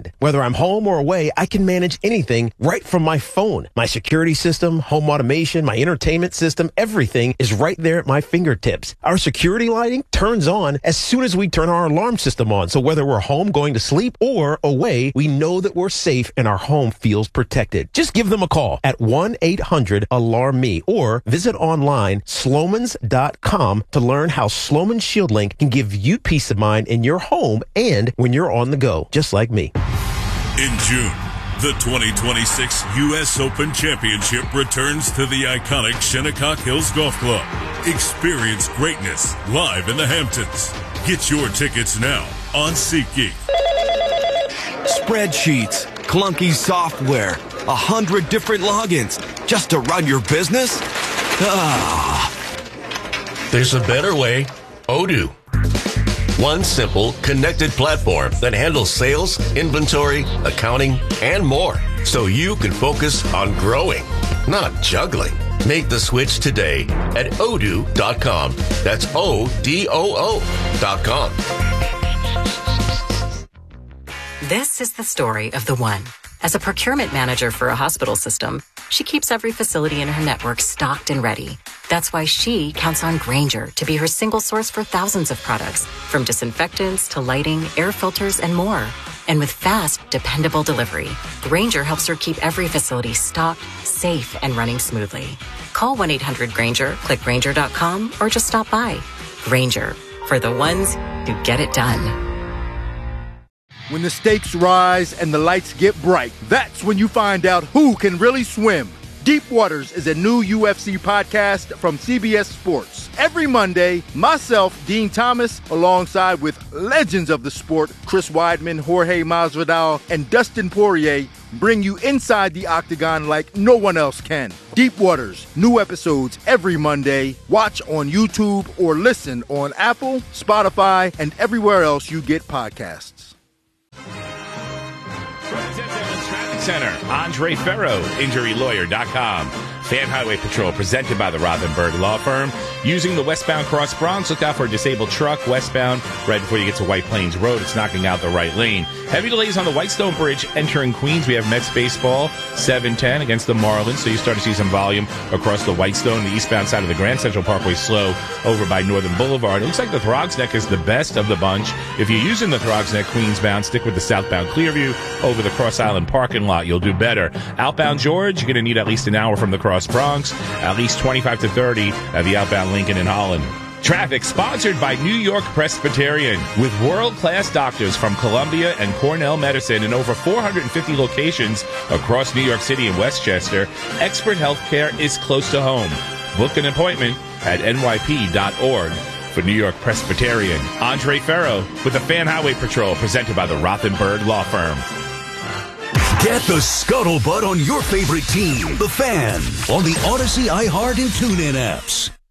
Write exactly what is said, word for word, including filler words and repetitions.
mind. Whether I'm home or away, I can manage anything right from my phone. My security system, home automation, my entertainment system, everything is right there at my fingertips. Our security lighting turns on as soon as we turn our alarm system on. So whether we're home going to sleep or away, we know that we're safe and our home feels protected. Just give them a call at one eight hundred alarm me or visit online slomans dot com to learn how Sloman Shield Link can give you peace of mind in your home and when you're on the go, just like me. In June, the twenty twenty-six U S Open Championship returns to the iconic Shinnecock Hills Golf Club. Experience greatness live in the Hamptons. Get your tickets now on SeatGeek. Spreadsheets, clunky software, a hundred different logins just to run your business? Ah. There's a better way. Odoo. One simple, connected platform that handles sales, inventory, accounting, and more. So you can focus on growing, not juggling. Make the switch today at odoo dot com. That's O D O O dot com. This is the story of the one. As a procurement manager for a hospital system, she keeps every facility in her network stocked and ready. That's why she counts on Grainger to be her single source for thousands of products, from disinfectants to lighting, air filters, and more. And with fast, dependable delivery, Grainger helps her keep every facility stocked, safe, and running smoothly. Call one eight hundred Grainger, click Grainger dot com, or just stop by. Grainger, for the ones who get it done. When the stakes rise and the lights get bright, that's when you find out who can really swim. Deep Waters is a new U F C podcast from C B S Sports. Every Monday, myself, Dean Thomas, alongside with legends of the sport, Chris Weidman, Jorge Masvidal, and Dustin Poirier, bring you inside the octagon like no one else can. Deep Waters, new episodes every Monday. Watch on YouTube or listen on Apple, Spotify, and everywhere else you get podcasts. Center, Andre Ferro, injury lawyer dot com. Fan Highway Patrol, presented by the Rothenberg Law Firm. Using the westbound Cross Bronx, look out for a disabled truck westbound right before you get to White Plains Road. It's knocking out the right lane. Heavy delays on the Whitestone Bridge entering Queens. We have Mets baseball, seven ten against the Marlins, so you start to see some volume across the Whitestone. The eastbound side of the Grand Central Parkway slow over by Northern Boulevard. It looks like the Throgs Neck is the best of the bunch. If you're using the Throgs Neck Queensbound, stick with the southbound Clearview over the Cross Island parking lot. You'll do better. Outbound George, you're going to need at least an hour from the Cross Bronx, at least twenty-five to thirty at the outbound Lincoln and Holland. Traffic sponsored by New York Presbyterian, with world-class doctors from Columbia and Cornell Medicine in over four hundred fifty locations across New York City and Westchester. Expert healthcare is close to home. Book an appointment at N Y P dot org. For New York Presbyterian, Andre Ferro with the Fan Highway Patrol, presented by the Rothenberg Law Firm. Get the scuttlebutt on your favorite team, the Fan, on the Odyssey, iHeart, and TuneIn apps.